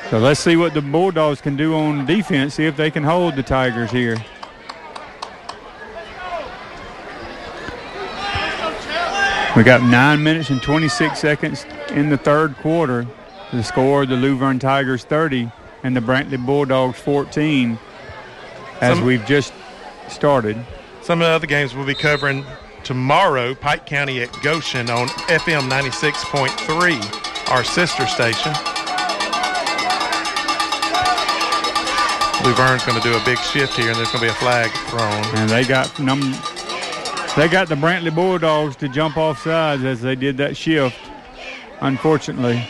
So let's see what the Bulldogs can do on defense, see if they can hold the Tigers here. We got 9 minutes and 26 seconds in the third quarter. The score, the Luverne Tigers 30 and the Brantley Bulldogs 14 as we've just started. Some of the other games we'll be covering tomorrow. Pike County at Goshen on FM 96.3, our sister station. Luverne's going to do a big shift here, and there's going to be a flag thrown. And they got the Brantley Bulldogs to jump off sides as they did that shift, unfortunately.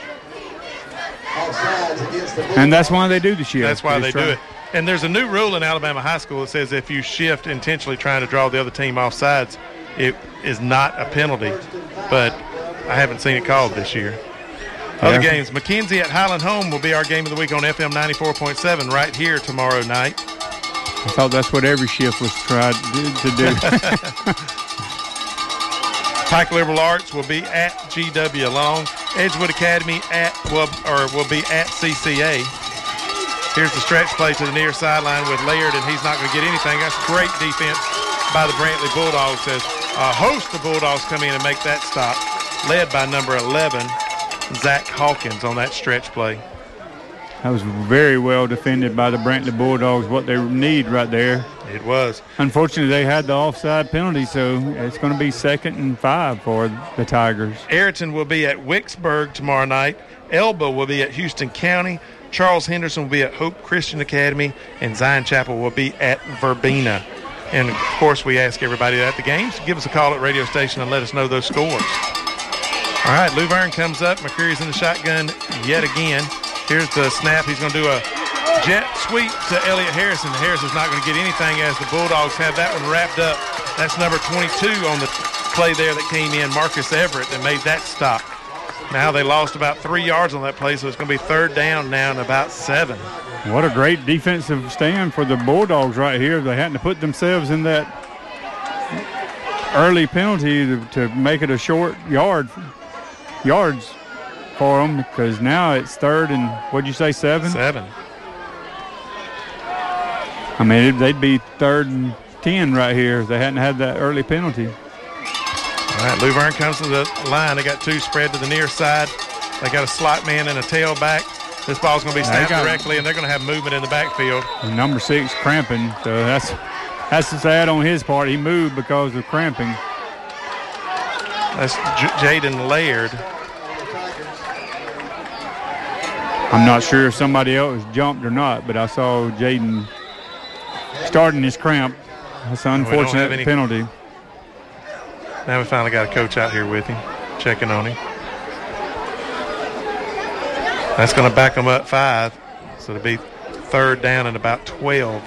And that's why they do the shift. That's why they do it. And there's a new rule in Alabama high school that says if you shift intentionally trying to draw the other team off sides, it is not a penalty. But I haven't seen it called this year. Other games, McKenzie at Highland Home will be our game of the week on FM 94.7 right here tomorrow night. I thought that's what every shift was tried to do. Pike Liberal Arts will be at GW Long. Edgewood Academy will be at CCA. Here's the stretch play to the near sideline with Laird, and he's not going to get anything. That's great defense by the Brantley Bulldogs as a host of Bulldogs come in and make that stop, led by number 11, Zach Hawkins, on that stretch play. That was very well defended by the Brantley Bulldogs, what they need right there. It was. Unfortunately, they had the offside penalty, so it's going to be 2nd and 5 for the Tigers. Ayrton will be at Wicksburg tomorrow night. Elba will be at Houston County. Charles Henderson will be at Hope Christian Academy. And Zion Chapel will be at Verbena. And, of course, we ask everybody at the games to give us a call at radio station and let us know those scores. All right, Luverne comes up. McCreary's in the shotgun yet again. Here's the snap. He's going to do a jet sweep to Elliott Harrison. Harrison's not going to get anything as the Bulldogs have that one wrapped up. That's number 22 on the play there that came in, Marcus Everett, that made that stop. Now they lost about 3 yards on that play, so it's going to be 3rd down now and about 7. What a great defensive stand for the Bulldogs right here. They hadn't to put themselves in that early penalty to make it a short yards for them, because now it's 3rd and, what'd you say, 7? 7. I mean, they'd be 3rd and 10 right here if they hadn't had that early penalty. All right, Luverne comes to the line. They got 2 spread to the near side. They got a slot man and a tailback. This ball's going to be snapped directly, and they're going to have movement in the backfield. Number 6 cramping, so that's sad on his part. He moved because of cramping. That's Jaden Laird. I'm not sure if somebody else jumped or not, but I saw Jaden starting his cramp. That's an unfortunate penalty. Now we finally got a coach out here with him, checking on him. That's going to back them up 5, so it'll be 3rd down and about 12.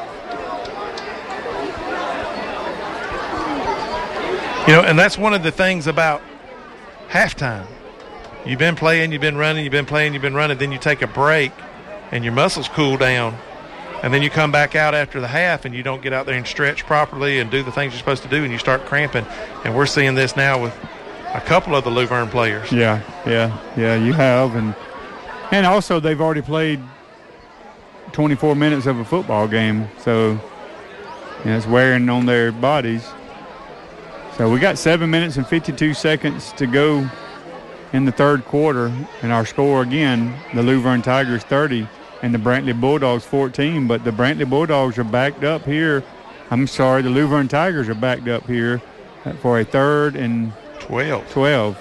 You know, and that's one of the things about halftime. You've been playing, you've been running, you've been playing, you've been running, then you take a break and your muscles cool down. And then you come back out after the half and you don't get out there and stretch properly and do the things you're supposed to do, and you start cramping. And we're seeing this now with a couple of the Luverne players. Yeah, you have. And also they've already played 24 minutes of a football game, so it's wearing on their bodies. So we got 7 minutes and 52 seconds to go in the third quarter, and our score again, the Luverne Tigers 30 and the Brantley Bulldogs 14, but the Brantley Bulldogs are backed up here. I'm sorry, the Luverne Tigers are backed up here for a 3rd and 12.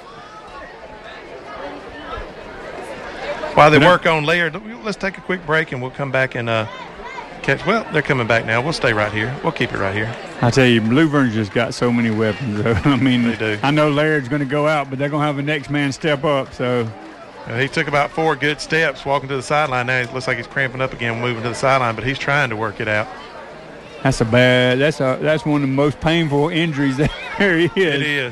While they work on Laird, let's take a quick break and we'll come back and catch. Well, they're coming back now. We'll stay right here. We'll keep it right here. I tell you, Luverne's just got so many weapons. I mean, they do. I know Laird's going to go out, but they're going to have the next man step up. So he took about 4 good steps walking to the sideline. Now it looks like he's cramping up again, moving to the sideline, but he's trying to work it out. That's that's one of the most painful injuries there he is. It is.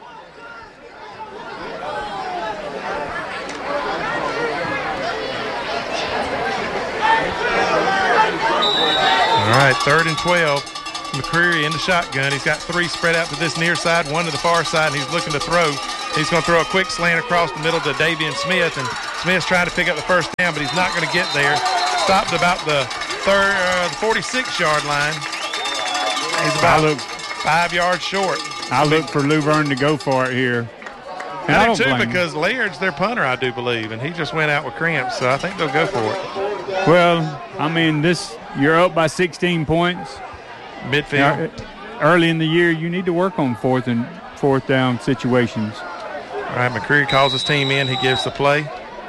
All right, 3rd and 12. McCreary in the shotgun. He's got 3 spread out to this near side, 1 to the far side, and he's looking to throw. He's going to throw a quick slant across the middle to Davian Smith, and Smith's trying to pick up the first down, but he's not going to get there. Stopped about the 46-yard line. He's about 5 yards short. I look for Luverne to go for it here. And I do too, because Laird's their punter, I do believe, and he just went out with cramps, so I think they'll go for it. Well, I mean, you're up by 16 points. Midfield. Early in the year, you need to work on fourth down situations. All right, McCreary calls his team in. He gives the play.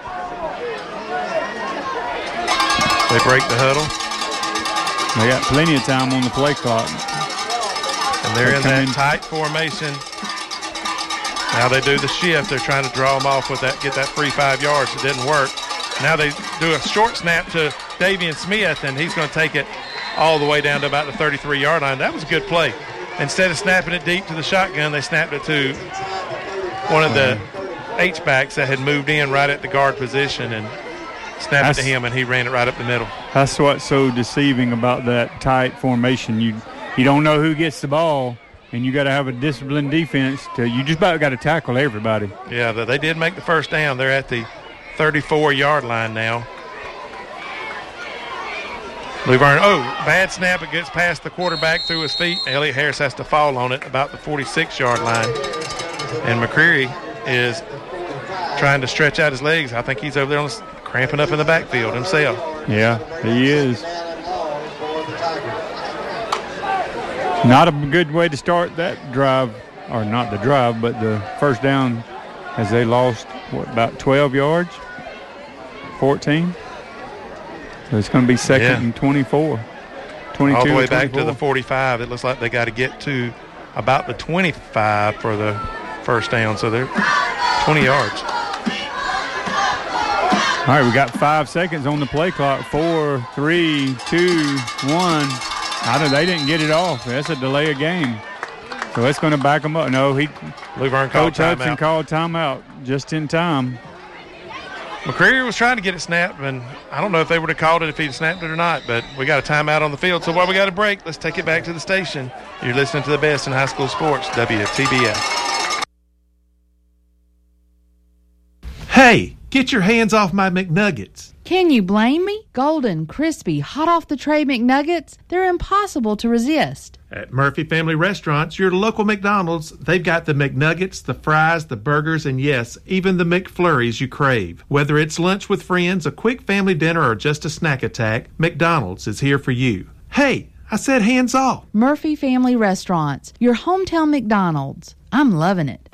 They break the huddle. They got plenty of time on the play clock. And they're in that tight formation. Now they do the shift. They're trying to draw them off with that, get that free 5 yards. It didn't work. Now they do a short snap to Davian Smith, and he's going to take it all the way down to about the 33-yard line. That was a good play. Instead of snapping it deep to the shotgun, they snapped it to one of the H-backs that had moved in right at the guard position and snapped it to him, and he ran it right up the middle. That's what's so deceiving about that tight formation. You don't know who gets the ball, and you got to have a disciplined defense. You just about got to tackle everybody. Yeah, they did make the first down. They're at the 34-yard line now. Luverne, bad snap. It gets past the quarterback through his feet. Elliott Harris has to fall on it about the 46-yard line. And McCreary is trying to stretch out his legs. I think he's over there cramping up in the backfield himself. Yeah, he is. Not a good way to start that drive, or not the drive, but the first down, as they lost, about 12 yards? 14? So it's going to be second and 24. 22 all the way 24. back to the 45. It looks like they got to get to about the 25 for the first down. So they're 20 yards. All right, we got 5 seconds on the play clock. 4, 3, 2, 1. They didn't get it off. That's a delay of game. So that's going to back them up. No, Luverne called Coach Hudson called timeout just in time. McCreary was trying to get it snapped, and I don't know if they would have called it if he'd snapped it or not, but we got a timeout on the field. So while we got a break, let's take it back to the station. You're listening to the best in high school sports, WTBS. Hey, get your hands off my McNuggets. Can you blame me? Golden, crispy, hot off the tray McNuggets, they're impossible to resist. At Murphy Family Restaurants, your local McDonald's, they've got the McNuggets, the fries, the burgers, and yes, even the McFlurries you crave. Whether it's lunch with friends, a quick family dinner, or just a snack attack, McDonald's is here for you. Hey, I said hands off. Murphy Family Restaurants, your hometown McDonald's. I'm loving it.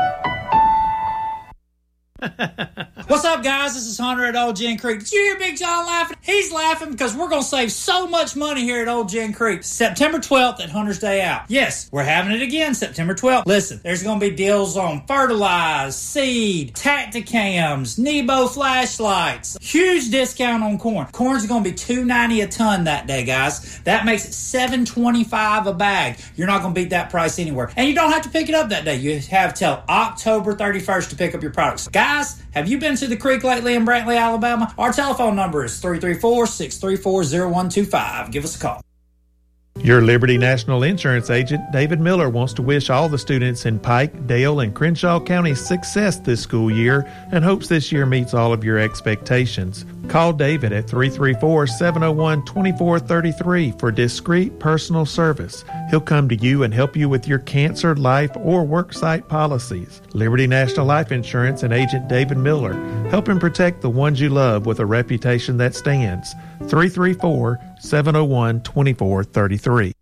What's up, guys? This is Hunter at Old Gin Creek. Did you hear Big John laughing? He's laughing because we're going to save so much money here at Old Gin Creek. September 12th at Hunter's Day Out. Yes, we're having it again September 12th. Listen, there's going to be deals on fertilize, seed, Tacticams, Nebo flashlights. Huge discount on corn. Corn's going to be $2.90 a ton that day, guys. That makes it $7.25 a bag. You're not going to beat that price anywhere. And you don't have to pick it up that day. You have till October 31st to pick up your products. Guys, have you been to the creek lately in Brantley, Alabama? Our telephone number is 334-634-0125. Give us a call. Your Liberty National Insurance agent, David Miller, wants to wish all the students in Pike, Dale, and Crenshaw counties success this school year and hopes this year meets all of your expectations. Call David at 334-701-2433 for discreet personal service. He'll come to you and help you with your cancer, life, or worksite policies. Liberty National Life Insurance and agent David Miller, helping protect the ones you love with a reputation that stands. 334-701-2433.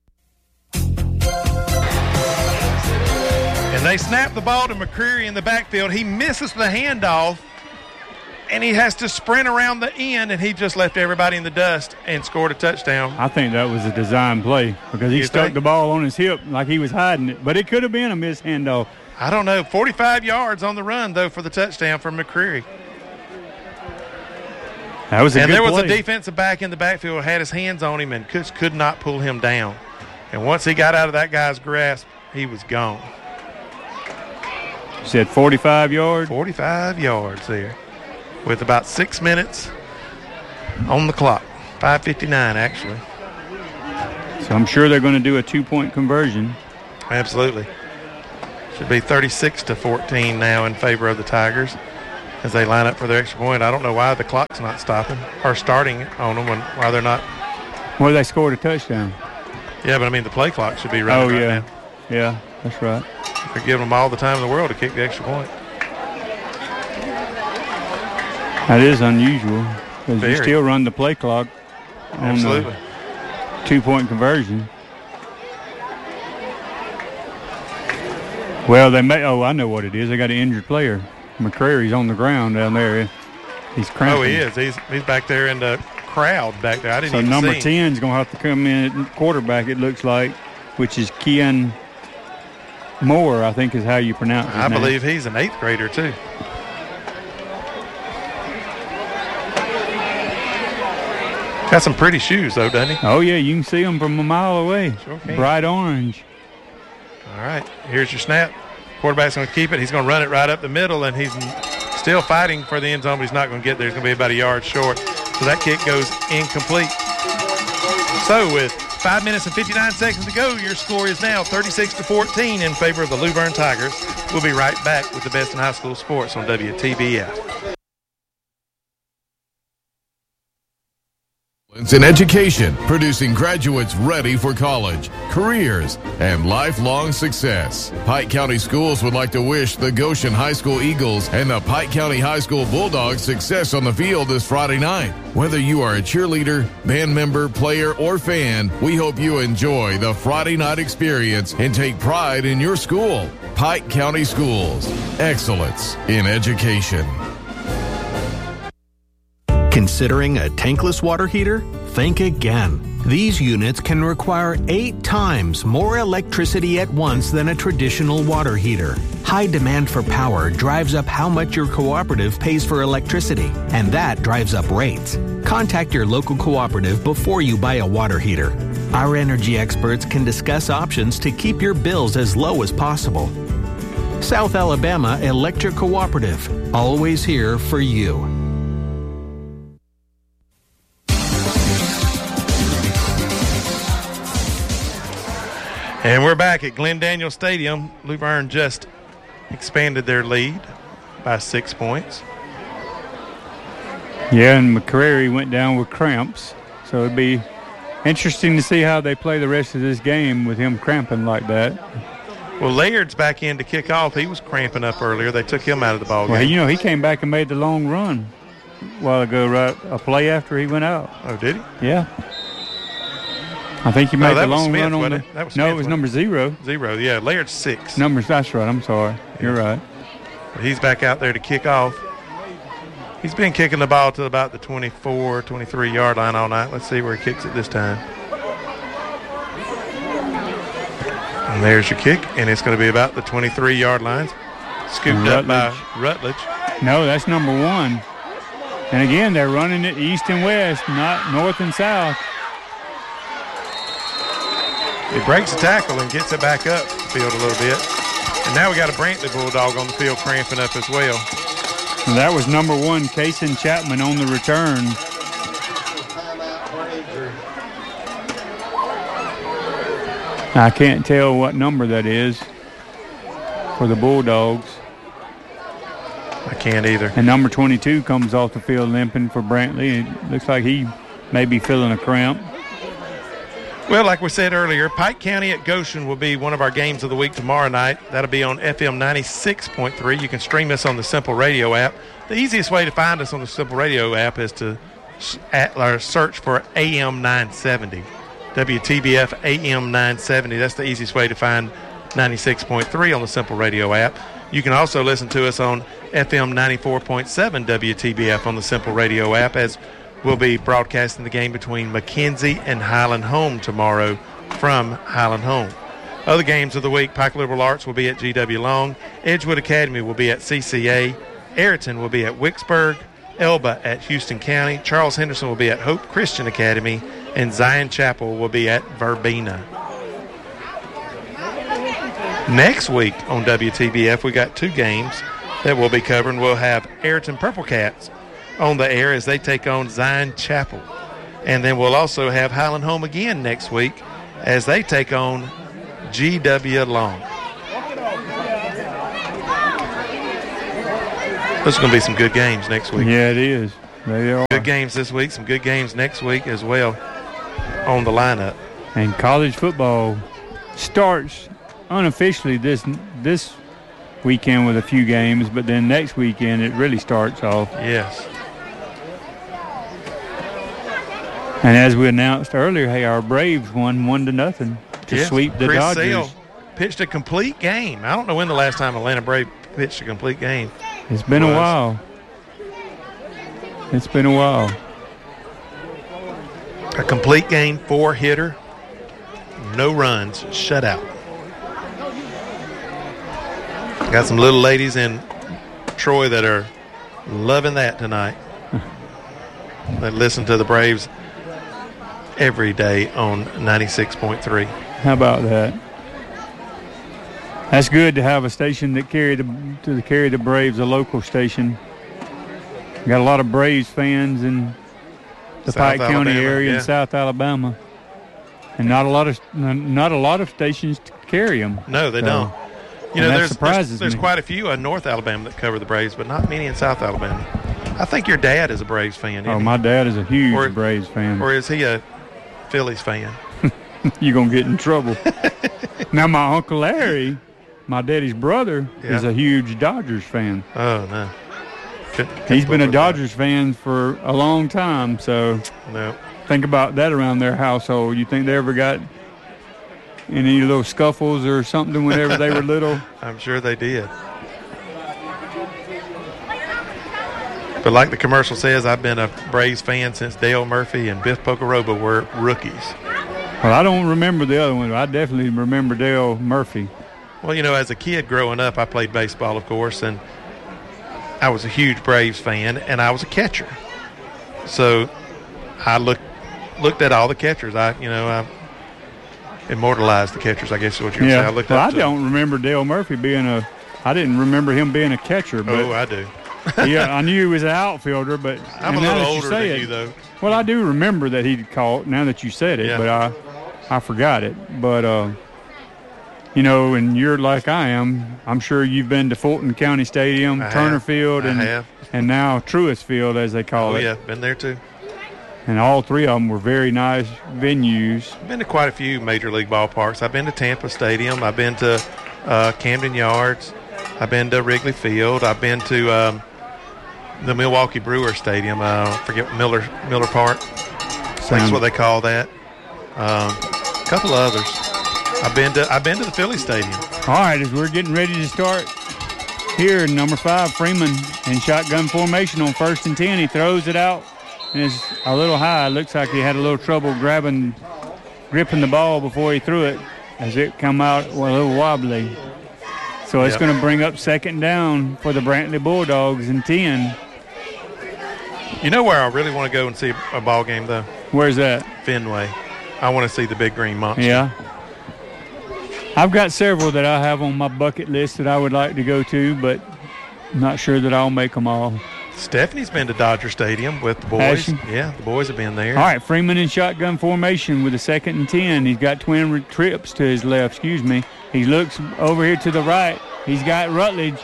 And they snap the ball to McCreary in the backfield. He misses the handoff, and he has to sprint around the end, and he just left everybody in the dust and scored a touchdown. I think that was a design play because he stuck the ball on his hip like he was hiding it, but it could have been a missed handoff. I don't know. 45 yards on the run, though, for the touchdown from McCreary. That was a good play. And there was play. a defensive back in the backfield, had his hands on him, and could not pull him down. And once he got out of that guy's grasp, he was gone. You said 45 yards? 45 yards there with about 6 minutes on the clock. 5:59, actually. So I'm sure they're going to do a 2-point conversion. Absolutely. Should be 36-14 now in favor of the Tigers. as they line up for their extra point. I don't know why the clock's not stopping or starting on them why they're not. Well, they scored a touchdown. Yeah, but I mean the play clock should be running right now. Yeah, that's right. They're giving them all the time in the world to kick the extra point. That is unusual because you still run the play clock on the 2-point conversion. Well, they may. Oh, I know what it is. They got an injured player. McCrary's on the ground down there. He's cramping. Oh, he is. He's back there in the crowd back there. I didn't even see him. So number 10 is going to have to come in at quarterback, it looks like, which is Kian Moore, I think is how you pronounce his name. I believe he's an 8th grader, too. Got some pretty shoes, though, doesn't he? Oh, yeah, you can see them from a mile away. Sure can. Bright orange. All right, here's your snap. Quarterback's going to keep it. He's going to run it right up the middle, and he's still fighting for the end zone, but he's not going to get there. He's going to be about a yard short. So that kick goes incomplete. So with 5 minutes and 59 seconds to go, your score is now 36-14 in favor of the Luverne Tigers. We'll be right back with the best in high school sports on WTBF. In education, producing graduates ready for college, careers, and lifelong success. Pike County Schools would like to wish the Goshen High School Eagles and the Pike County High School Bulldogs success on the field this Friday night. Whether you are a cheerleader, band member, player, or fan, we hope you enjoy the Friday night experience and take pride in your school. Pike County Schools, excellence in education. Considering a tankless water heater? Think again. These units can require 8 times more electricity at once than a traditional water heater. High demand for power drives up how much your cooperative pays for electricity, and that drives up rates. Contact your local cooperative before you buy a water heater. Our energy experts can discuss options to keep your bills as low as possible. South Alabama Electric Cooperative, always here for you. And we're back at Glenn Daniel Stadium. Luverne just expanded their lead by 6 points. Yeah, and McCrary went down with cramps. So it'd be interesting to see how they play the rest of this game with him cramping like that. Well, Laird's back in to kick off. He was cramping up earlier. They took him out of the ball game. Well, you know, he came back and made the long run a while ago, right? A play after he went out. Oh, did he? Yeah. I think he made the long Smith, run on the. That was no, Smith, it was number 0. 0, yeah. Laird's 6. That's right. I'm sorry. You're right. He's back out there to kick off. He's been kicking the ball to about the 24, 23-yard line all night. Let's see where he kicks it this time. And there's your kick, and it's going to be about the 23-yard line. Scooped up by Rutledge. No, that's number 1. And again, they're running it east and west, not north and south. He breaks the tackle and gets it back up the field a little bit. And now we got a Brantley Bulldog on the field cramping up as well. And that was number 1, Kaysen Chapman on the return. I can't tell what number that is for the Bulldogs. I can't either. And number 22 comes off the field limping for Brantley. It looks like he may be feeling a cramp. Well, like we said earlier, Pike County at Goshen will be one of our games of the week tomorrow night. That'll be on FM 96.3. You can stream us on the Simple Radio app. The easiest way to find us on the Simple Radio app is to search for AM 970. WTBF AM 970. That's the easiest way to find 96.3 on the Simple Radio app. You can also listen to us on FM 94.7 WTBF on the Simple Radio app, as we'll be broadcasting the game between McKenzie and Highland Home tomorrow from Highland Home. Other games of the week, Pike Liberal Arts will be at GW Long. Edgewood Academy will be at CCA. Ayrton will be at Wicksburg. Elba at Houston County. Charles Henderson will be at Hope Christian Academy. And Zion Chapel will be at Verbena. Next week on WTBF, we got 2 games that we'll be covering. We'll have Ayrton Purple Cats on the air as they take on Zion Chapel. And then we'll also have Highland Home again next week as they take on GW Long. Those are going to be some good games next week. Yeah, it is. They are. Good games this week, some good games next week as well on the lineup. And college football starts unofficially this weekend with a few games, but then next weekend it really starts off. Yes. And as we announced earlier, hey, our Braves won 1-0 to sweep the Chris Dodgers. Sale pitched a complete game. I don't know when the last time Atlanta Brave pitched a complete game. It's been a while. It's been a while. A complete game, 4-hitter, no runs, shutout. Got some little ladies in Troy that are loving that tonight. They listen to the Braves every day on 96.3. How about that? That's good to have a station that carry the Braves, a local station. Got a lot of Braves fans in the Pike County area in South Alabama, and not a lot of stations to carry them. No, they don't. You know, there's me. quite a few in North Alabama that cover the Braves, but not many in South Alabama. I think your dad is a Braves fan. Isn't he? My dad is a huge Braves fan. Or is he a Phillies fan? You're gonna get in trouble. Now, my Uncle Larry, my daddy's brother, is a huge Dodgers fan. Oh no. He's been a Dodgers fan for a long time, so think about that around their household. You think they ever got any little scuffles or something whenever they were little? I'm sure they did. But like the commercial says, I've been a Braves fan since Dale Murphy and Biff Pocoroba were rookies. Well, I don't remember the other one. I definitely remember Dale Murphy. Well, you know, as a kid growing up, I played baseball, of course, and I was a huge Braves fan, and I was a catcher. So I looked at all the catchers. I immortalized the catchers, I guess is what you're saying. I don't remember Dale Murphy I didn't remember him being a catcher. But I do. Yeah, I knew he was an outfielder, but I'm a little older than you, though. Well, I do remember that he caught, now that you said it, but I forgot it. But, and you're like I am. I'm sure you've been to Fulton County Stadium, Turner Field, and now Truist Field, as they call it. Oh, yeah, been there too. And all three of them were very nice venues. I've been to quite a few Major League ballparks. I've been to Tampa Stadium. I've been to Camden Yards. I've been to Wrigley Field. I've been to the Milwaukee Brewers Stadium. Forget Miller Park. That's what they call that. A couple of others. I've been to the Philly Stadium. All right, as we're getting ready to start here, number 5, Freeman in shotgun formation on 1st and 10. He throws it out, and it's a little high. Looks like he had a little trouble gripping the ball before he threw it, as it come out a little wobbly. So it's going to bring up 2nd down for the Brantley Bulldogs and 10. You know where I really want to go and see a ball game, though? Where's that? Fenway. I want to see the Big Green Monster. Yeah. I've got several that I have on my bucket list that I would like to go to, but I'm not sure that I'll make them all. Stephanie's been to Dodger Stadium with the boys. Yeah, the boys have been there. All right, Freeman in shotgun formation with a 2nd and 10. He's got twin trips to his left, He looks over here to the right. He's got Rutledge.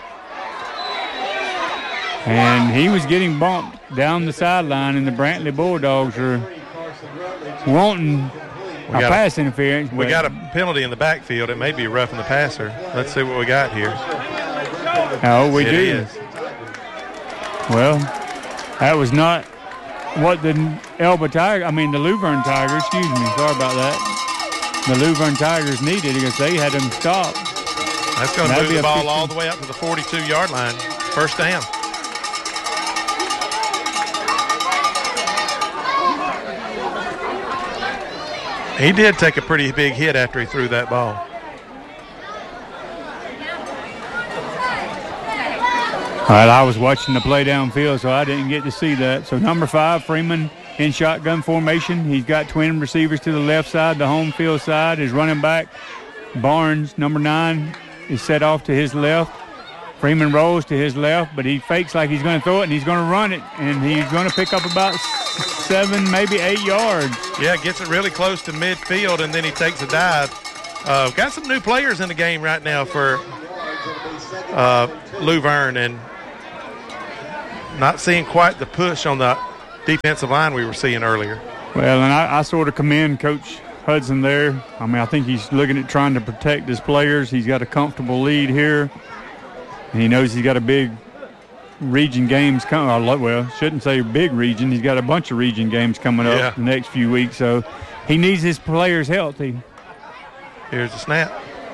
And he was getting bumped down the sideline, and the Brantley Bulldogs are wanting a pass interference. We got a penalty in the backfield. It may be roughing the passer. Let's see what we got here. Oh, we do. It is. Well, that was not what the the Luverne Tigers, sorry about that. The Luverne Tigers needed because they had them stopped. That's going to move the ball all the way up to the 42-yard line. 1st down. He did take a pretty big hit after he threw that ball. All right, I was watching the play downfield, so I didn't get to see that. So number 5, Freeman in shotgun formation. He's got twin receivers to the left side, the home field side. His running back, Barnes, number 9, is set off to his left. Freeman rolls to his left, but he fakes like he's going to throw it, and he's going to run it, and he's going to pick up about 7, maybe 8 yards. Yeah, gets it really close to midfield, and then he takes a dive. Got some new players in the game right now for Luverne, and not seeing quite the push on the defensive line we were seeing earlier. Well, and I sort of commend Coach Hudson there. I mean, I think he's looking at trying to protect his players. He's got a comfortable lead here. And he knows he's got a big region games coming. Well, shouldn't say big region. He's got a bunch of region games coming up the next few weeks. So he needs his players healthy. Here's the snap.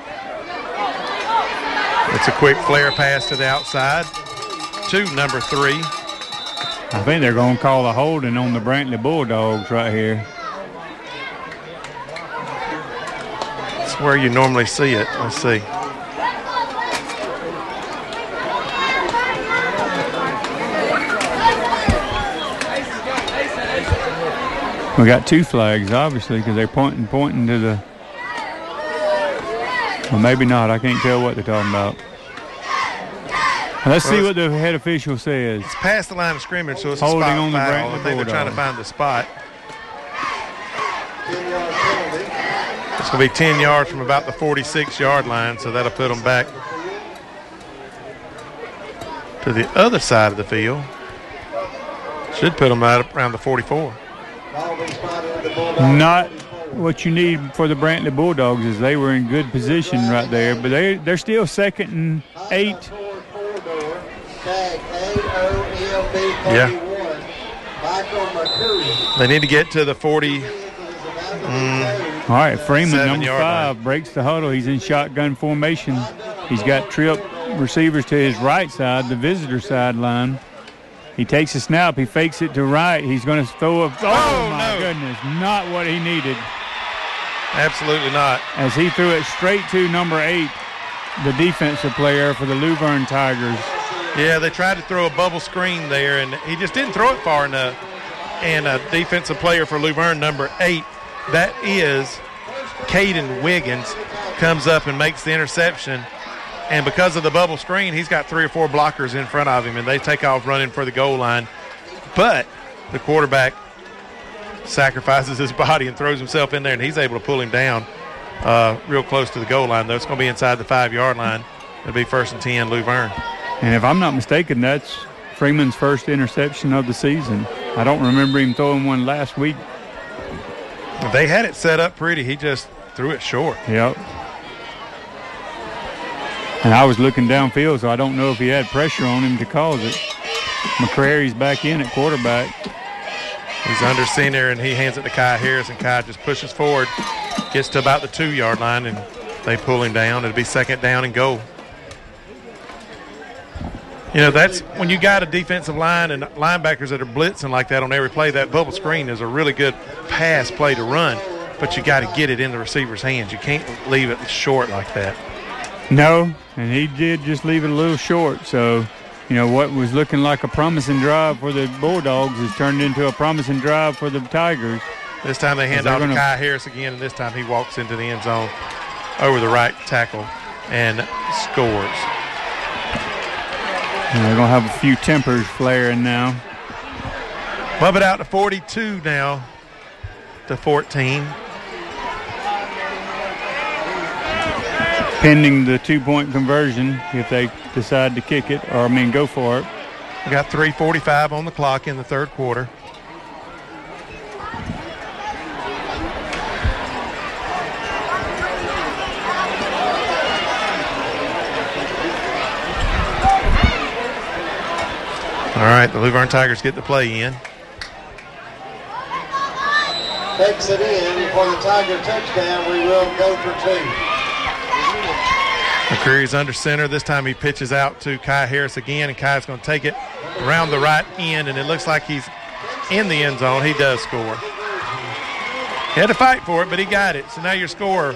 It's a quick flare pass to the outside to number 3. I think they're going to call a holding on the Brantley Bulldogs right here. That's where you normally see it. Let's see. We got 2 flags, obviously, because they're pointing to the. Well, maybe not. I can't tell what they're talking about. Let's see what the head official says. It's past the line of scrimmage, so it's holding a spot on the foul. I think they're trying to find the spot. It's going to be 10 yards from about the 46-yard line, so that'll put them back to the other side of the field. Should put them out around the 44. Not what you need for the Brantley Bulldogs is they were in good position right there, but they're still 2nd and 8. Yeah. They need to get to the 40. All right, Freeman, number 5, breaks the huddle. He's in shotgun formation. He's got trip receivers to his right side, the visitor sideline. He takes a snap. He fakes it to right. He's going to throw a – my goodness, not what he needed. Absolutely not. As he threw it straight to number 8, the defensive player for the Luverne Tigers. Yeah, they tried to throw a bubble screen there, and he just didn't throw it far enough. And a defensive player for Luverne, number 8, that is Caden Wiggins, comes up and makes the interception. And because of the bubble screen, he's got 3 or 4 blockers in front of him, and they take off running for the goal line. But the quarterback sacrifices his body and throws himself in there, and he's able to pull him down real close to the goal line, though. It's going to be inside the 5-yard line. It'll be 1st and 10, Luverne. And if I'm not mistaken, that's Freeman's first interception of the season. I don't remember him throwing one last week. They had it set up pretty. He just threw it short. Yep. And I was looking downfield, so I don't know if he had pressure on him to cause it. McCrary's back in at quarterback. He's under center, and he hands it to Kai Harris, and Kai just pushes forward, gets to about the 2-yard line, and they pull him down. It'll be 2nd down and goal. You know, that's when you got a defensive line and linebackers that are blitzing like that on every play, that bubble screen is a really good pass play to run, but you got to get it in the receiver's hands. You can't leave it short like that. No, and he did just leave it a little short. So, you know, what was looking like a promising drive for the Bulldogs has turned into a promising drive for the Tigers. This time they hand off to Kai Harris again, and this time he walks into the end zone over the right tackle and scores. And they're going to have a few tempers flaring now. Bump it out to 42 now to 14. Pending the 2-point conversion, if they decide to kick it, or go for it. We got 3:45 on the clock in the 3rd quarter. All right, the Luverne Tigers get the play in. Takes it in for the Tiger touchdown. We will go for 2. McCreary's under center. This time he pitches out to Kai Harris again, and Kai's going to take it around the right end, and it looks like he's in the end zone. He does score. He had to fight for it, but he got it. So now your score,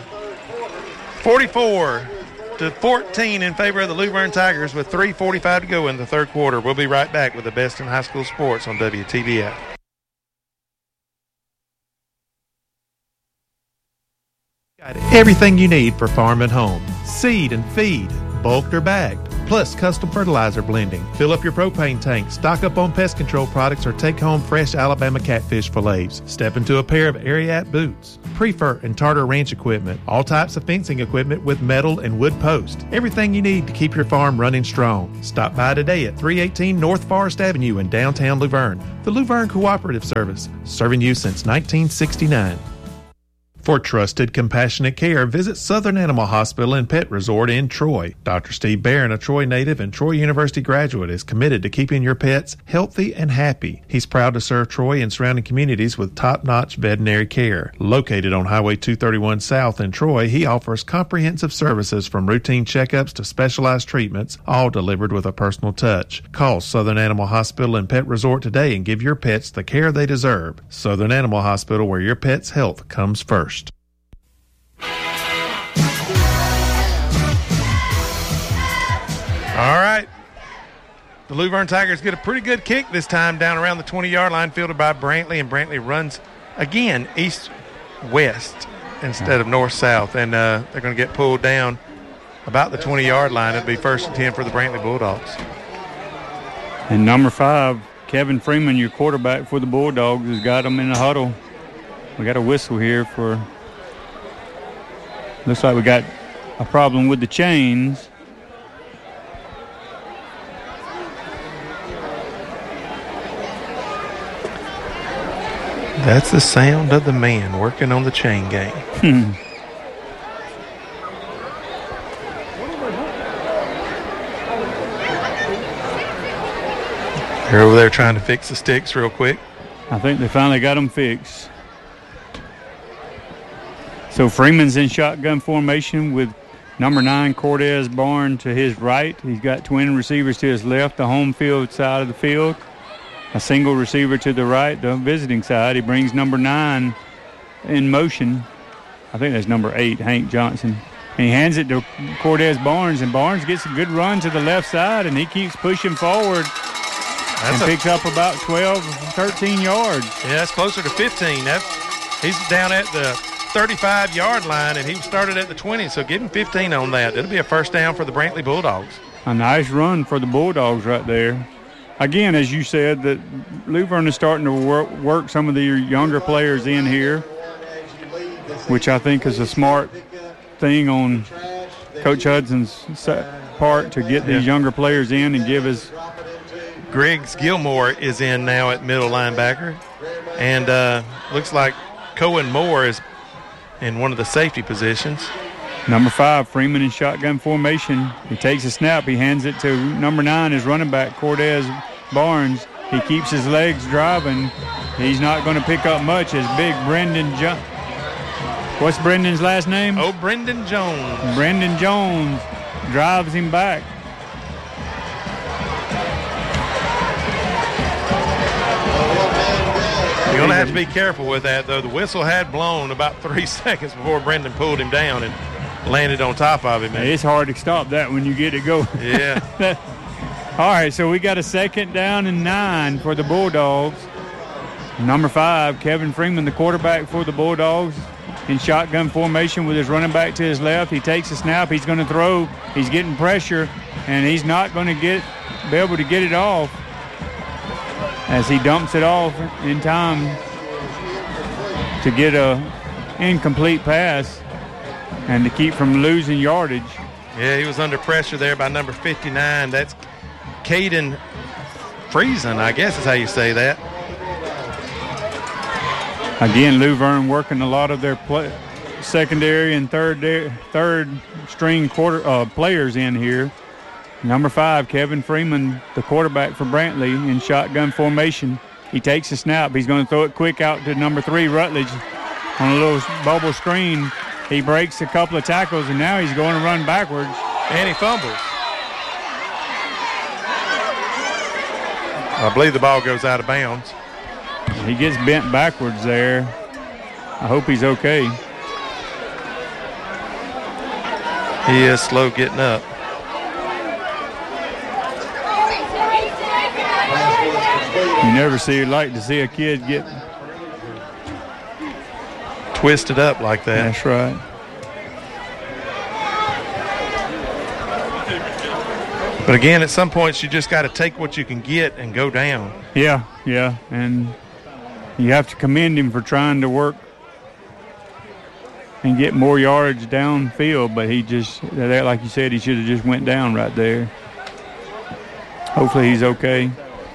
44-14 in favor of the Luverne Tigers with 3:45 to go in the 3rd quarter. We'll be right back with the best in high school sports on WTBF. Got everything you need for farm and home. Seed and feed, bulked or bagged, plus custom fertilizer blending. Fill up your propane tank, stock up on pest control products, or take home fresh Alabama catfish fillets. Step into a pair of Ariat boots. Prefer and Tartar Ranch equipment, all types of fencing equipment with metal and wood posts. Everything you need to keep your farm running strong. Stop by today at 318 North Forest Avenue in downtown Luverne. The Luverne Cooperative Service, serving you since 1969. For trusted, compassionate care, visit Southern Animal Hospital and Pet Resort in Troy. Dr. Steve Barron, a Troy native and Troy University graduate, is committed to keeping your pets healthy and happy. He's proud to serve Troy and surrounding communities with top-notch veterinary care. Located on Highway 231 South in Troy, he offers comprehensive services from routine checkups to specialized treatments, all delivered with a personal touch. Call Southern Animal Hospital and Pet Resort today and give your pets the care they deserve. Southern Animal Hospital, where your pet's health comes first. All right. The Luverne Tigers get a pretty good kick this time down around the 20-yard line, fielded by Brantley, and Brantley runs again east-west instead of north-south, and they're going to get pulled down about the 20-yard line. It'll be 1st and 10 for the Brantley Bulldogs. And number 5, Kevin Freeman, your quarterback for the Bulldogs, has got them in the huddle. We got a whistle here for – looks like we got a problem with the chains. That's the sound of the man working on the chain gang. They're over there trying to fix the sticks real quick. I think they finally got them fixed. So Freeman's in shotgun formation with number 9, Cortez Barnes, to his right. He's got twin receivers to his left, the home field side of the field. A single receiver to the right, the visiting side. He brings number 9 in motion. I think that's number 8, Hank Johnson. And he hands it to Cortez Barnes, and Barnes gets a good run to the left side, and he keeps pushing forward and picks up about 12, 13 yards. Yeah, that's closer to 15. He's down at the 35-yard line, and he started at the 20, so give him 15 on that. It'll be a first down for the Brantley Bulldogs. A nice run for the Bulldogs right there. Again, as you said, that Luverne is starting to work some of the younger players in here, which I think is a smart thing on Coach Hudson's part to get these younger players in and give us. Griggs Gilmore is in now at middle linebacker, and looks like Cohen Moore is in one of the safety positions. Number 5, Freeman in shotgun formation. He takes a snap. He hands it to number 9, his running back, Cortez Barnes. He keeps his legs driving. He's not going to pick up much as big Brendan what's Brendan's last name? Oh, Brendan Jones. Brendan Jones drives him back. You're going to have to be careful with that, though. The whistle had blown about 3 seconds before Brendan pulled him down and landed on top of him. It's hard to stop that when you get it going. Yeah. All right, so we got a 2nd down and 9 for the Bulldogs. Number 5, Kevin Freeman, the quarterback for the Bulldogs, in shotgun formation with his running back to his left. He takes a snap. He's going to throw. He's getting pressure, and he's not going to be able to get it off as he dumps it off in time to get a incomplete pass and to keep from losing yardage. Yeah, he was under pressure there by number 59. That's Caden Friesen, I guess is how you say that. Again, Luverne working a lot of their secondary and third string players in here. Number 5, Kevin Freeman, the quarterback for Brantley, in shotgun formation. He takes a snap. He's going to throw it quick out to number 3, Rutledge, on a little bubble screen. He breaks a couple of tackles, and now he's going to run backwards. And he fumbles. I believe the ball goes out of bounds. He gets bent backwards there. I hope he's okay. He is slow getting up. You never like to see a kid get twisted up like that. That's right. But again, at some points, you just got to take what you can get and go down. Yeah, and you have to commend him for trying to work and get more yards downfield, but he just, like you said, he should have just went down right there. Hopefully he's okay.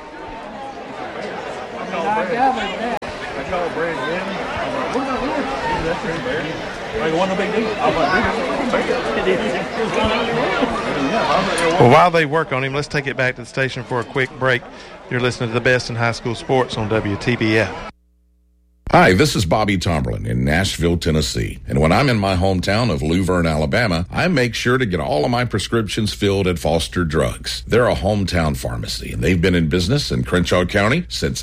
Well, while they work on him, let's take it back to the station for a quick break. You're listening to the best in high school sports on WTBF. Hi, this is Bobby Tomberlin in Nashville, Tennessee. And when I'm in my hometown of Luverne, Alabama, I make sure to get all of my prescriptions filled at Foster Drugs. They're a hometown pharmacy, and they've been in business in Crenshaw County since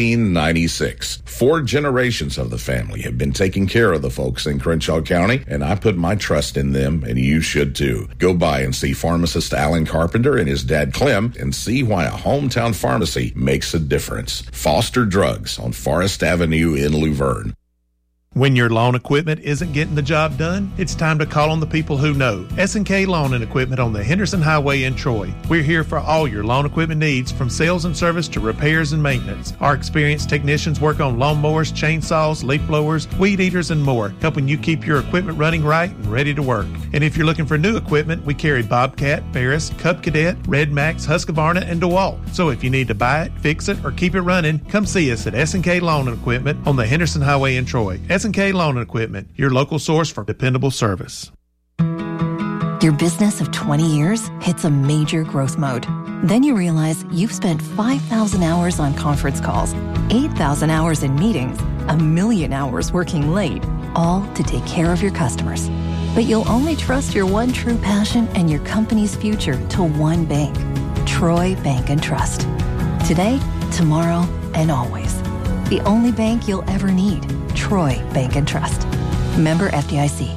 1896. 4 generations of the family have been taking care of the folks in Crenshaw County, and I put my trust in them, and you should too. Go by and see pharmacist Alan Carpenter and his dad Clem and see why a hometown pharmacy makes a difference. Foster Drugs on Forest Avenue in Luverne. When your lawn equipment isn't getting the job done, it's time to call on the people who know. S&K Lawn and Equipment on the Henderson Highway in Troy. We're here for all your lawn equipment needs, from sales and service to repairs and maintenance. Our experienced technicians work on lawnmowers, chainsaws, leaf blowers, weed eaters, and more, helping you keep your equipment running right and ready to work. And if you're looking for new equipment, we carry Bobcat, Ferris, Cub Cadet, Red Max, Husqvarna, and DeWalt. So if you need to buy it, fix it, or keep it running, come see us at S&K Lawn and Equipment on the Henderson Highway in Troy. S&K Lawn and Equipment, your local source for dependable service. Your business of 20 years hits a major growth mode. Then you realize you've spent 5,000 hours on conference calls, 8,000 hours in meetings, 1,000,000 hours working late, all to take care of your customers. But you'll only trust your one true passion and your company's future to one bank, Troy Bank and Trust. Today, tomorrow, and always. The only bank you'll ever need. Troy Bank and Trust. Member FDIC.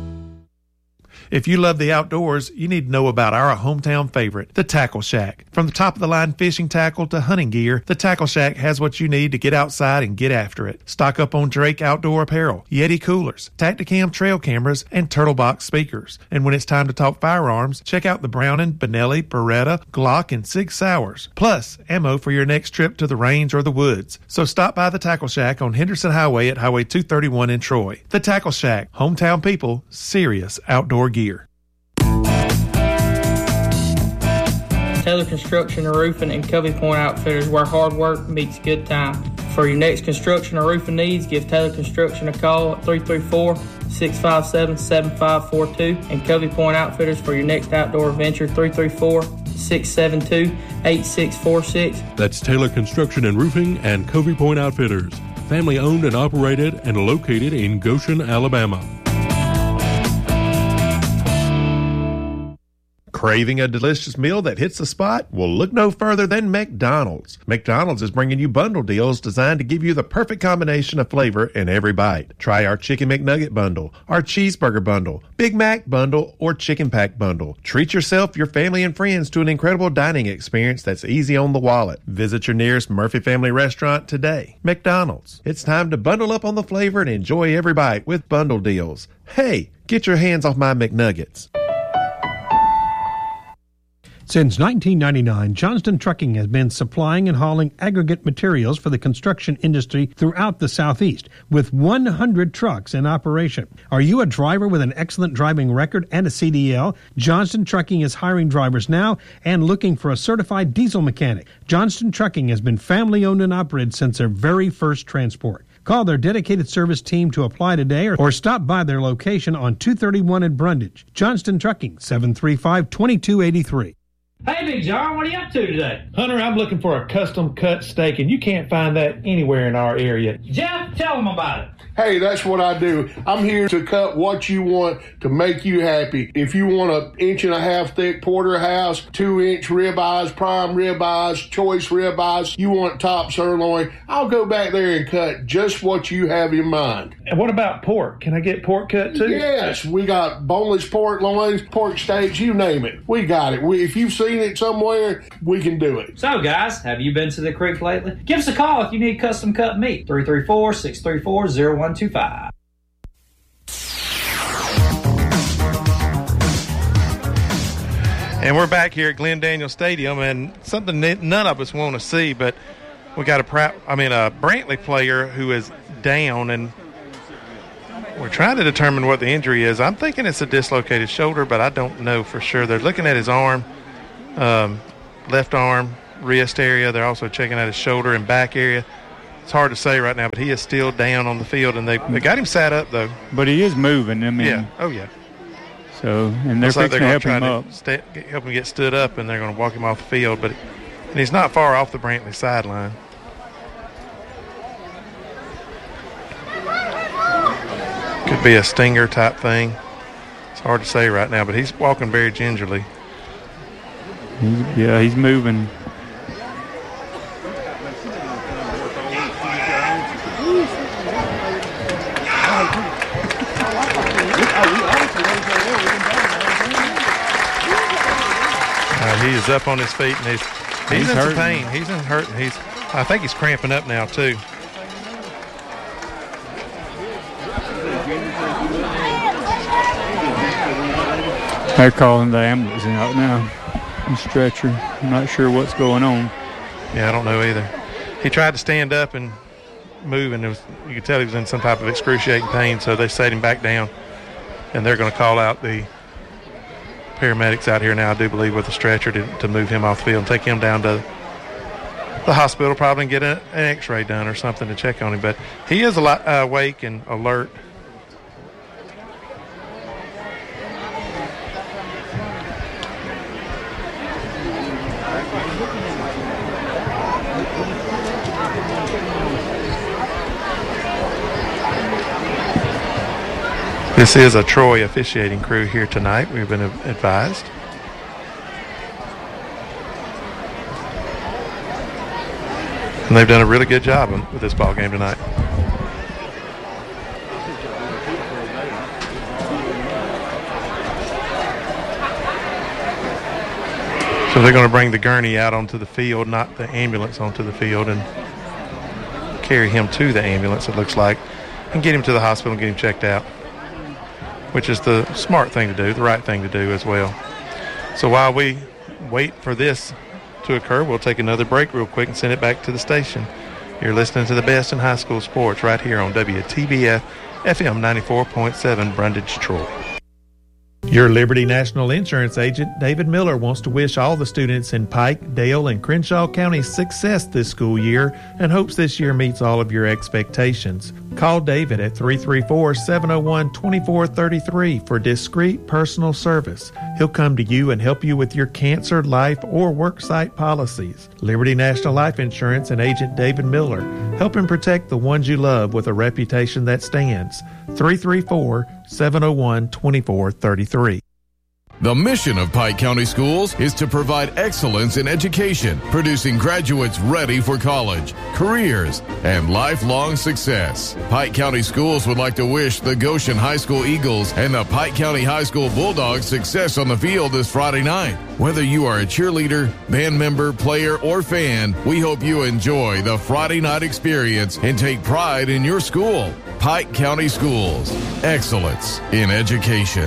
If you love the outdoors, you need to know about our hometown favorite, the Tackle Shack. From the top-of-the-line fishing tackle to hunting gear, the Tackle Shack has what you need to get outside and get after it. Stock up on Drake outdoor apparel, Yeti coolers, Tacticam trail cameras, and Turtle Box speakers. And when it's time to talk firearms, check out the Browning, Benelli, Beretta, Glock, and Sig Sauers. Plus, ammo for your next trip to the range or the woods. So stop by the Tackle Shack on Henderson Highway at Highway 231 in Troy. The Tackle Shack, hometown people, serious outdoor gear. Taylor Construction and Roofing and Covey Point Outfitters, where hard work meets good time. For your next construction or roofing needs, give Taylor Construction a call at 334-657-7542 and Covey Point Outfitters for your next outdoor adventure, 334-672-8646. That's Taylor Construction and Roofing and Covey Point Outfitters. Family owned and operated and located in Goshen, Alabama. Craving a delicious meal that hits the spot? Well, look no further than McDonald's. McDonald's is bringing you bundle deals designed to give you the perfect combination of flavor in every bite. Try our Chicken McNugget bundle, our Cheeseburger bundle, Big Mac bundle, or Chicken Pack bundle. Treat yourself, your family, and friends to an incredible dining experience that's easy on the wallet. Visit your nearest Murphy Family Restaurant today. McDonald's. It's time to bundle up on the flavor and enjoy every bite with bundle deals. Hey, get your hands off my McNuggets. Since 1999, Johnston Trucking has been supplying and hauling aggregate materials for the construction industry throughout the Southeast, with 100 trucks in operation. Are you a driver with an excellent driving record and a CDL? Johnston Trucking is hiring drivers now and looking for a certified diesel mechanic. Johnston Trucking has been family-owned and operated since their very first transport. Call their dedicated service team to apply today or stop by their location on 231 in Brundage. Johnston Trucking, 735-2283. Hey, Big John, what are you up to today? Hunter, I'm looking for a custom cut steak, and you can't find that anywhere in our area. Jeff, tell them about it. Hey, that's what I do. I'm here to cut what you want to make you happy. If you want an 1.5 inch thick porterhouse, 2-inch ribeyes, prime ribeyes, choice ribeyes, you want top sirloin, I'll go back there and cut just what you have in mind. And what about pork? Can I get pork cut too? Yes, we got boneless pork loins, pork steaks, you name it. We got it. If you've seen it somewhere, we can do it. So, guys, have you been to the creek lately? Give us a call if you need custom cut meat. 334-634-0125. And we're back here at Glenn Daniel Stadium, and something that none of us want to see, but we got a Brantley player who is down, and We're trying to determine what the injury is. I'm thinking it's a dislocated shoulder, but I don't know for sure. They're looking at his arm, left arm, wrist area. They're also checking out his shoulder and back area. It's hard to say right now, but he is still down on the field, and they got him sat up, though. But he is moving. I mean, yeah. Oh, yeah. So, and they're fixing to help him up. Help him get stood up, and they're going to walk him off the field. And he's not far off the Brantley sideline. Could be a stinger type thing. It's hard to say right now, but he's walking very gingerly. He's moving. He is up on his feet, and he's in some pain. He's in hurting. I think he's cramping up now too. They're calling the ambulance out now. The stretcher. I'm not sure what's going on. Yeah, I don't know either. He tried to stand up and move, and you could tell he was in some type of excruciating pain, so they set him back down, and they're going to call out the paramedics out here now, I do believe, with a stretcher to move him off the field and take him down to the hospital, probably, and get an x-ray done or something to check on him. But he is awake and alert. This is a Troy officiating crew here tonight, we've been advised. And they've done a really good job with this ball game tonight. So they're going to bring the gurney out onto the field, not the ambulance onto the field, and carry him to the ambulance, it looks like, and get him to the hospital and get him checked out, which is the smart thing to do, the right thing to do as well. So while we wait for this to occur, we'll take another break real quick and send it back to the station. You're listening to the best in high school sports right here on WTBF FM 94.7 Brundage, Troy. Your Liberty National Insurance agent, David Miller, wants to wish all the students in Pike, Dale, and Crenshaw counties success this school year and hopes this year meets all of your expectations. Call David at 334-701-2433 for discreet personal service. He'll come to you and help you with your cancer, life, or worksite policies. Liberty National Life Insurance and agent David Miller, helping protect the ones you love with a reputation that stands. 334-701-2433. The mission of Pike County Schools is to provide excellence in education, producing graduates ready for college, careers, and lifelong success. Pike County Schools would like to wish the Goshen High School Eagles and the Pike County High School Bulldogs success on the field this Friday night. Whether you are a cheerleader, band member, player, or fan, we hope you enjoy the Friday night experience and take pride in your school. Pike County Schools, excellence in education.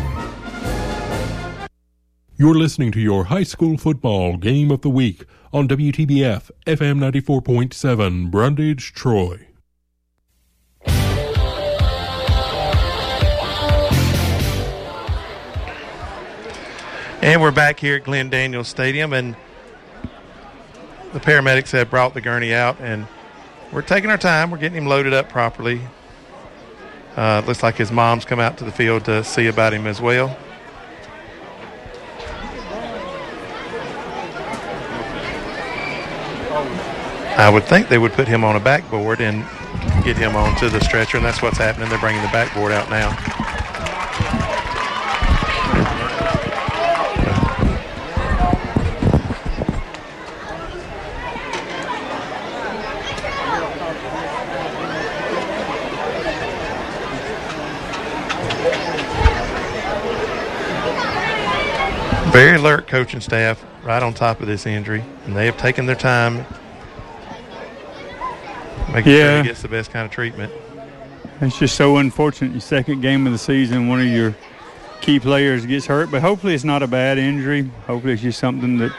You're listening to your high school football game of the week on WTBF FM 94.7 Brundage, Troy. And we're back here at Glenn Daniels Stadium, and the paramedics have brought the gurney out, and we're taking our time. We're getting him loaded up properly. Looks like his mom's come out to the field to see about him as well. I would think they would put him on a backboard and get him onto the stretcher, and that's what's happening. They're bringing the backboard out now. Very alert coaching staff right on top of this injury, and they have taken their time making sure he gets the best kind of treatment. It's just so unfortunate. Your second game of the season, one of your key players gets hurt, but hopefully it's not a bad injury. Hopefully it's just something that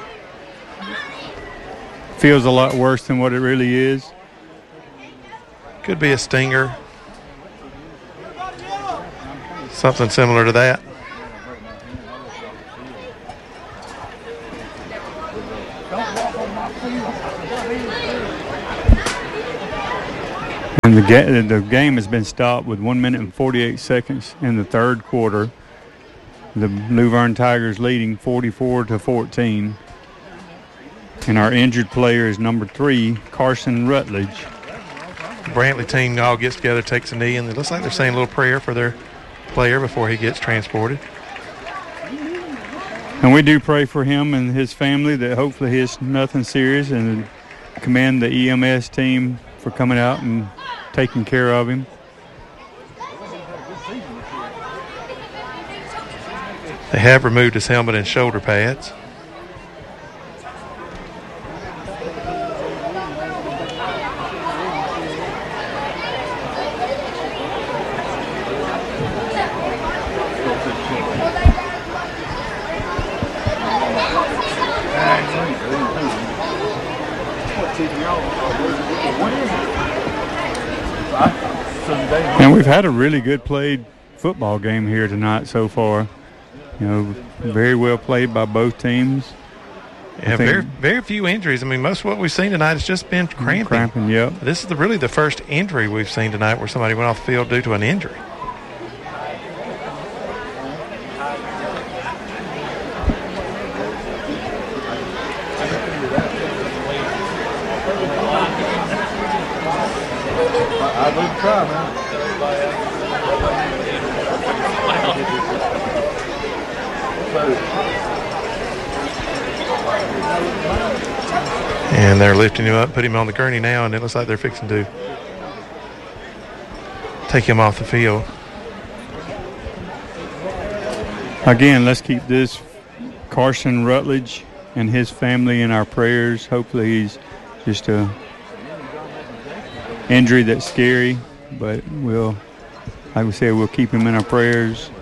feels a lot worse than what it really is. Could be a stinger. Something similar to that. And the game has been stopped with 1 minute and 48 seconds in the third quarter. The Luverne Tigers leading 44-14. And our injured player is number 3, Carson Rutledge. Brantley team all gets together, takes a knee, and it looks like they're saying a little prayer for their player before he gets transported. And we do pray for him and his family that hopefully it's nothing serious, and commend the EMS team for coming out and taking care of him. They have removed his helmet and shoulder pads. And we've had a really good played football game here tonight so far. You know, very well played by both teams. Yeah, very few injuries. I mean, most of what we've seen tonight has just been cramping. Cramping, yep. This is really the first injury we've seen tonight where somebody went off the field due to an injury. I would try, man. And they're lifting him up, put him on the gurney now, and it looks like they're fixing to take him off the field. Again, let's keep this Carson Rutledge and his family in our prayers. Hopefully he's just a injury that's scary, but we'll, like we said, we'll keep him in our prayers.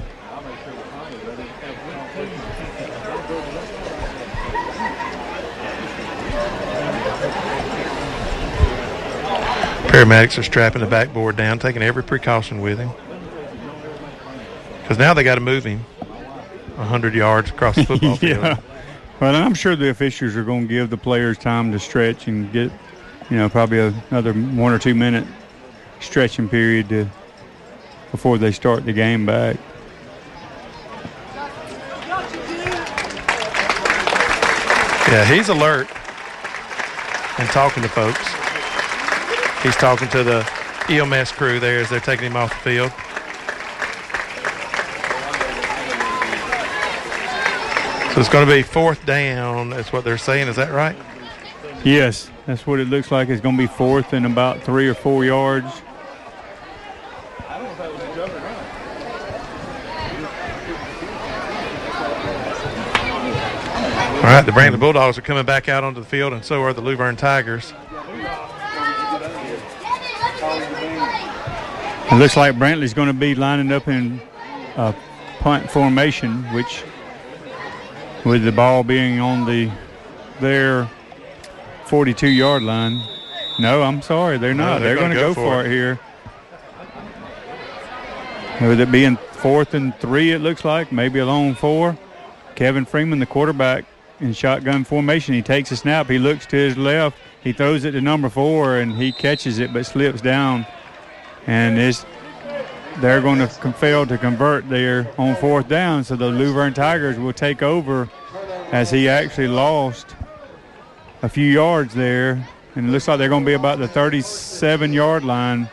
Paramedics are strapping the backboard down, taking every precaution with him. Because now they got to move him 100 yards across the football field. Yeah. Well, and I'm sure the officials are going to give the players time to stretch and get, probably another 1 or 2 minute stretching period before they start the game back. Yeah, he's alert and talking to folks. He's talking to the EMS crew there as they're taking him off the field. So it's going to be 4th down. That's what they're saying. Is that right? Yes, that's what it looks like. It's going to be 4th and about 3 or 4 yards. All right, the Brantley Bulldogs are coming back out onto the field, and so are the Luverne Tigers. It looks like Brantley's going to be lining up in punt formation, which with the ball being on their 42-yard line. No, I'm sorry, they're not. They're going to go for it here. With it being 4th and 3, it looks like, maybe a long 4. Kevin Freeman, the quarterback, in shotgun formation. He takes a snap. He looks to his left. He throws it to number 4, and he catches it but slips down. And they're going to fail to convert there on 4th down, so the Luverne Tigers will take over as he actually lost a few yards there. And it looks like they're going to be about the 37-yard line.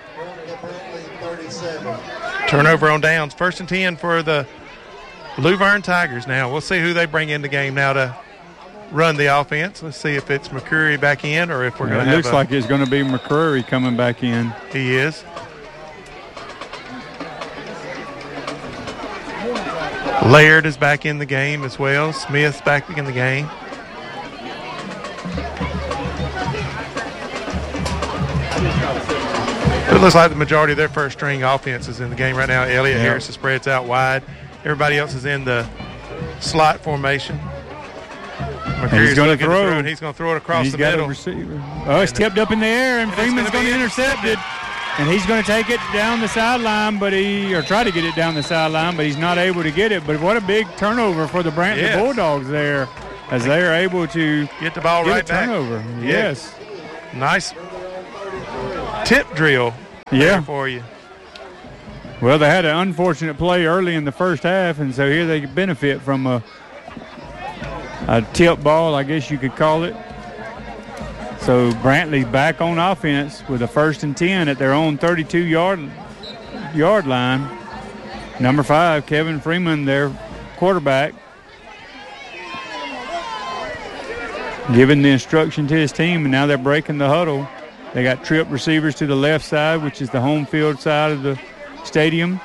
Turnover on downs. 1st and 10 for the Luverne Tigers now. We'll see who they bring in the game now to run the offense. Let's see if it's McCreary back in or if we're going to have it looks like it's going to be McCreary coming back in. He is. Laird is back in the game as well. Smith's back in the game. It looks like the majority of their first string offense is in the game right now. Elliott Harris spreads out wide. Everybody else is in the slot formation. He's going to throw. And he's going to throw it across the middle. Oh, it's tipped up in the air, and Freeman's going to intercept it. And he's going to take it down the sideline, or try to get it down the sideline, but he's not able to get it. But what a big turnover for the Brantley Bulldogs there, as they are able to get the ball right back. Turnover. Yes. Nice tip drill for you. Well, they had an unfortunate play early in the first half, and so here they benefit from a tip ball, I guess you could call it. So Brantley back on offense with a 1st and 10 at their own 32-yard line. Number 5, Kevin Freeman, their quarterback, giving the instruction to his team, and now they're breaking the huddle. They got trip receivers to the left side, which is the home field side of the stadium.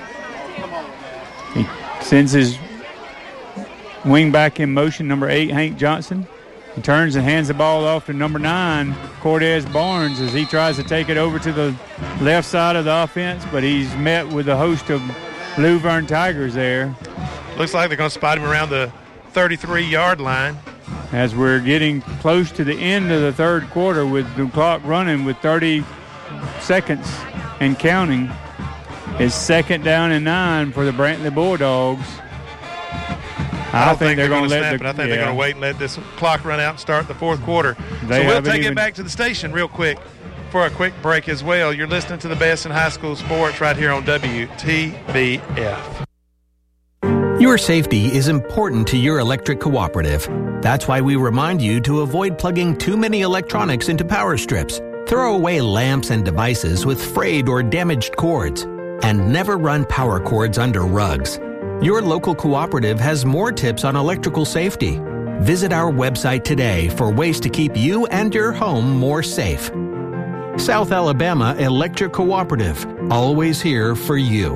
He sends his wing back in motion, number 8, Hank Johnson. He turns and hands the ball off to number 9, Cortez Barnes, as he tries to take it over to the left side of the offense, but he's met with a host of Luverne Tigers there. Looks like they're going to spot him around the 33-yard line. As we're getting close to the end of the third quarter with the clock running with 30 seconds and counting, it's 2nd down and 9 for the Brantley Bulldogs. I don't think they're going to snap it. I think they're going to wait and let this clock run out and start the fourth quarter. So we'll take it back to the station real quick for a quick break as well. You're listening to the best in high school sports right here on WTBF. Your safety is important to your electric cooperative. That's why we remind you to avoid plugging too many electronics into power strips. Throw away lamps and devices with frayed or damaged cords. And never run power cords under rugs. Your local cooperative has more tips on electrical safety. Visit our website today for ways to keep you and your home more safe. South Alabama Electric Cooperative, always here for you.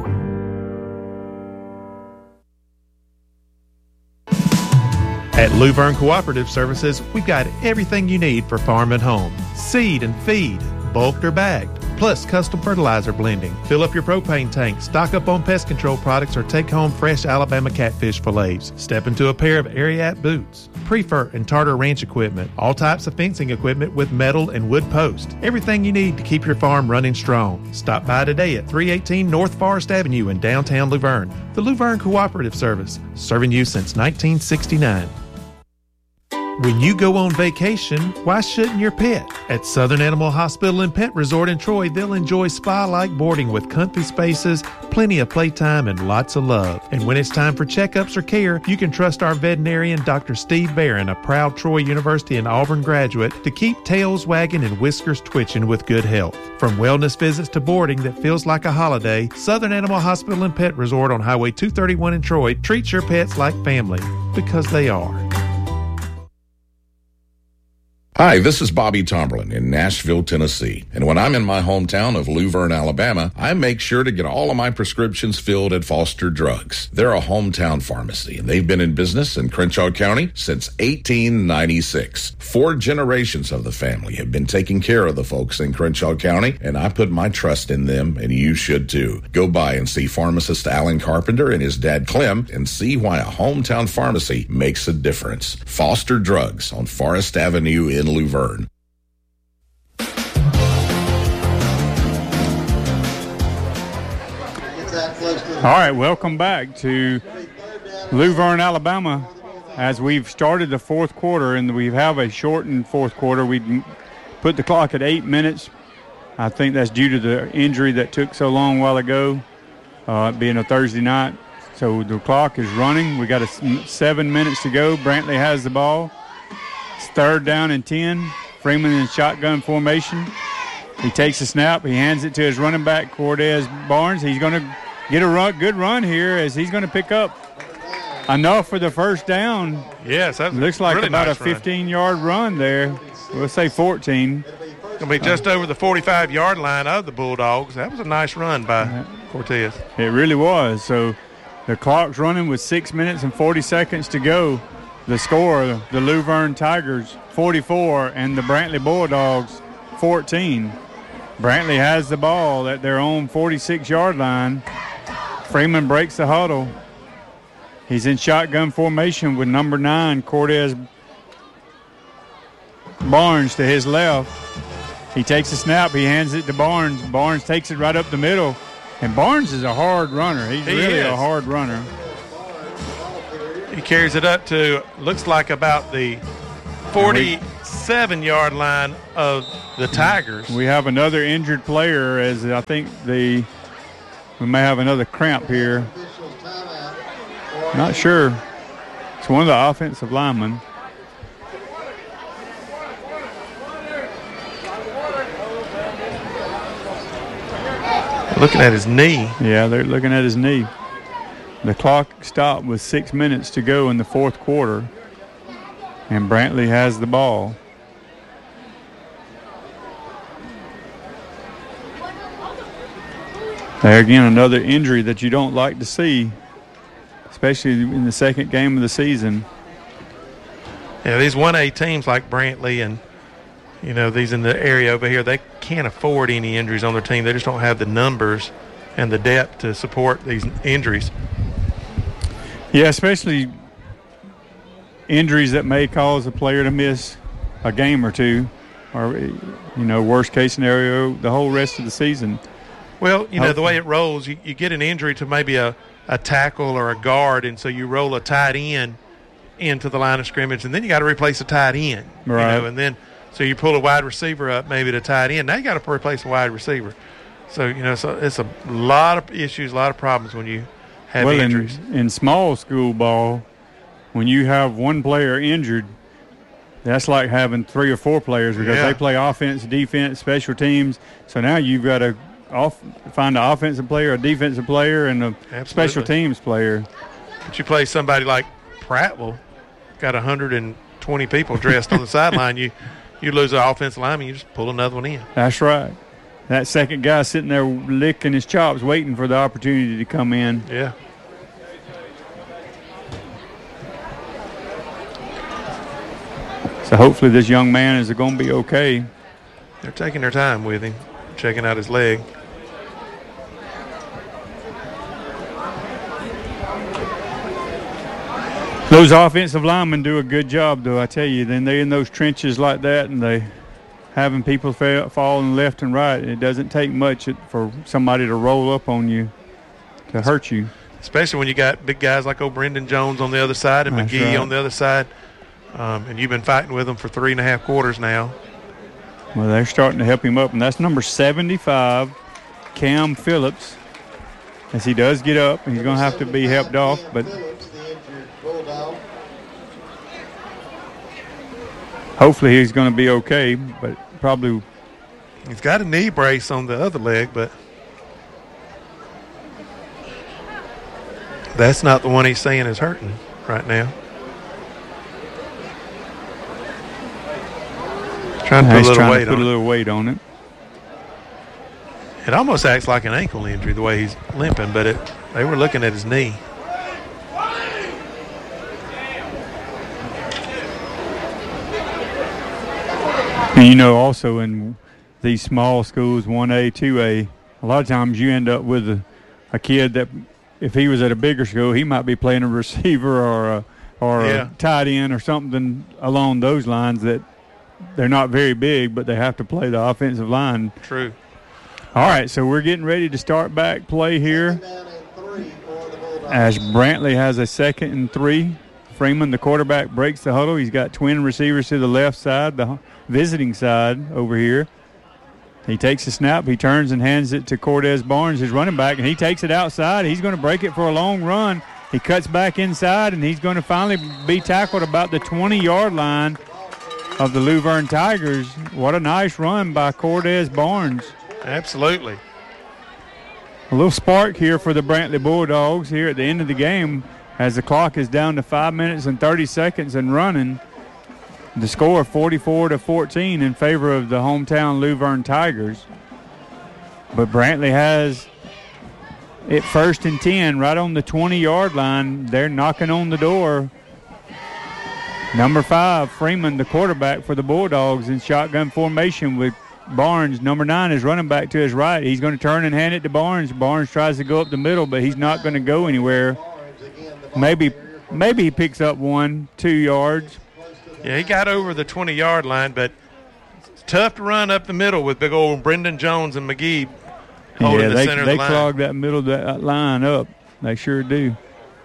At Luverne Cooperative Services, we've got everything you need for farm and home. Seed and feed, bulked or bagged, plus custom fertilizer blending. Fill up your propane tank, stock up on pest control products, or take home fresh Alabama catfish fillets. Step into a pair of Ariat boots, Prefer and Tartar Ranch equipment, all types of fencing equipment with metal and wood posts. Everything you need to keep your farm running strong. Stop by today at 318 North Forest Avenue in downtown Luverne. The Luverne Cooperative Service, serving you since 1969. When you go on vacation, why shouldn't your pet? At Southern Animal Hospital and Pet Resort in Troy, they'll enjoy spa-like boarding with comfy spaces, plenty of playtime, and lots of love. And when it's time for checkups or care, you can trust our veterinarian, Dr. Steve Barron, a proud Troy University and Auburn graduate, to keep tails wagging and whiskers twitching with good health. From wellness visits to boarding that feels like a holiday, Southern Animal Hospital and Pet Resort on Highway 231 in Troy treats your pets like family, because they are. Hi, this is Bobby Tomberlin in Nashville, Tennessee. And when I'm in my hometown of Luverne, Alabama, I make sure to get all of my prescriptions filled at Foster Drugs. They're a hometown pharmacy, and they've been in business in Crenshaw County since 1896. 4 generations of the family have been taking care of the folks in Crenshaw County, and I put my trust in them, and you should too. Go by and see pharmacist Alan Carpenter and his dad Clem and see why a hometown pharmacy makes a difference. Foster Drugs on Forest Avenue in Luverne. All right, welcome back to Luverne, Alabama. As we've started the fourth quarter, and we have a shortened fourth quarter, we put the clock at 8 minutes. I think that's due to the injury that took so long a while ago, being a Thursday night. So the clock is running. We got 7 minutes to go. Brantley has the ball. It's 3rd down and 10. Freeman in shotgun formation. He takes the snap. He hands it to his running back, Cortez Barnes. He's going to get a good run here, as he's going to pick up enough for the first down. Yes, that looks like really about nice a 15-yard run there. We'll say 14. Going to be just over the 45-yard line of the Bulldogs. That was a nice run by Cortez. It really was. So the clock's running with 6 minutes and 40 seconds to go. The score, the Luverne Tigers 44 and the Brantley Bulldogs 14. Brantley has the ball at their own 46-yard line. Freeman breaks the huddle. He's in shotgun formation with number 9, Cortez Barnes, to his left. He takes a snap. He hands it to Barnes. Barnes takes it right up the middle. And Barnes is a hard runner. He's really a hard runner. He carries it up to, looks like about the 47-yard line of the Tigers. We have another injured player, as I think we may have another cramp here. Not sure. It's one of the offensive linemen. Looking at his knee. Yeah, they're looking at his knee. The clock stopped with 6 minutes to go in the fourth quarter, and Brantley has the ball. There again, another injury that you don't like to see, especially in the second game of the season. Yeah, these 1A teams like Brantley and, these in the area over here, they can't afford any injuries on their team. They just don't have the numbers and the depth to support these injuries. Yeah, especially injuries that may cause a player to miss a game or two, or, worst case scenario, the whole rest of the season. Well, the way it rolls, you get an injury to maybe a tackle or a guard, and so you roll a tight end into the line of scrimmage, and then you got to replace a tight end. Right. And then so you pull a wide receiver up, maybe to tight end. Now you got to replace a wide receiver. So, so it's a lot of issues, a lot of problems when you have injuries. In small school ball, when you have one player injured, that's like having 3 or 4 players because they play offense, defense, special teams. So now you've got to find an offensive player, a defensive player, and a special teams player. But you play somebody like Prattville, got 120 people dressed on the sideline. You lose an offensive lineman, you just pull another one in. That's right. That second guy sitting there licking his chops, waiting for the opportunity to come in. Yeah. So hopefully this young man is going to be okay. They're taking their time with him, checking out his leg. Those offensive linemen do a good job, though, I tell you. Then they're in those trenches like that, and they having people falling left and right. It doesn't take much for somebody to roll up on you to hurt you. Especially when you got big guys like Brendan Jones on the other side and That's McGee right. on the other side. And you've been fighting with them for 3.5 quarters now. Well, they're starting to help him up, and that's number 75, Cam Phillips. As he does get up, he's going to have to be helped off, but hopefully he's going to be okay, but probably. He's got a knee brace on the other leg, but that's not the one he's saying is hurting right now. Trying to put a little weight on it. It almost acts like an ankle injury the way he's limping, but they were looking at his knee. And also in these small schools, 1A, 2A, a lot of times you end up with a kid that if he was at a bigger school, he might be playing a receiver or a tight end or something along those lines that they're not very big, but they have to play the offensive line. True. All right, so we're getting ready to start back play here as Brantley has a 2nd and 3. Freeman, the quarterback, breaks the huddle. He's got twin receivers to the left side, the visiting side over here. He takes a snap. He turns and hands it to Cortez Barnes, his running back, and he takes it outside. He's going to break it for a long run. He cuts back inside, and he's going to finally be tackled about the 20-yard line of the Luverne Tigers. What a nice run by Cortez Barnes. Absolutely. A little spark here for the Brantley Bulldogs here at the end of the game as the clock is down to 5 minutes and 30 seconds and running. The score 44-14 in favor of the hometown Luverne Tigers. But Brantley has it 1st and 10 right on the 20-yard line. They're knocking on the door. Number 5, Freeman, the quarterback for the Bulldogs, in shotgun formation with Barnes. Number 9 is running back to his right. He's going to turn and hand it to Barnes. Barnes tries to go up the middle, but he's not going to go anywhere. Maybe he picks up 1-2 yards. Yeah, he got over the 20-yard line, but tough to run up the middle with big old Brendan Jones and McGee holding the center of the they line. clog that middle of that line up. They sure do.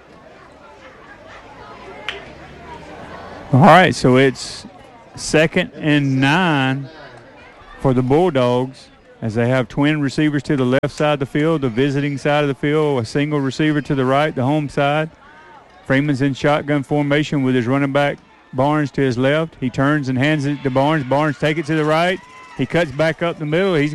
All right, so it's 2nd and 9 for the Bulldogs as they have twin receivers to the left side of the field, the visiting side of the field, a single receiver to the right, the home side. Freeman's in shotgun formation with his running back Barnes to his left. He turns and hands it to Barnes. Barnes take it to the right. He cuts back up the middle. He's